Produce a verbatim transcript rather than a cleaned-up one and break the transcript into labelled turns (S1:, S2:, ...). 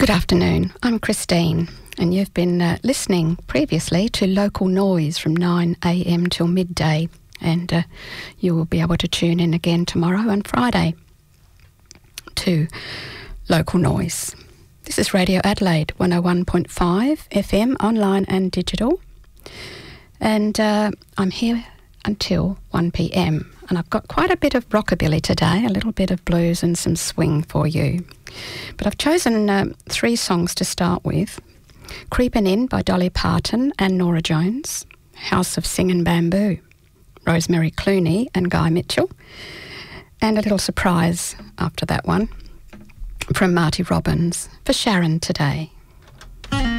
S1: Good afternoon, I'm Christine, and you've been uh, listening previously to Local Noise from nine a m till midday, and uh, you will be able to tune in again tomorrow and Friday to Local Noise. This is Radio Adelaide one oh one point five F M, online and digital, and uh, I'm here until one p m, and I've got quite a bit of rockabilly today, a little bit of blues and some swing for you. But I've chosen uh, three songs to start with. Creepin' In by Dolly Parton and Norah Jones, House of Singin' Bamboo, Rosemary Clooney and Guy Mitchell, and a little surprise after that one from Marty Robbins for Sharon today.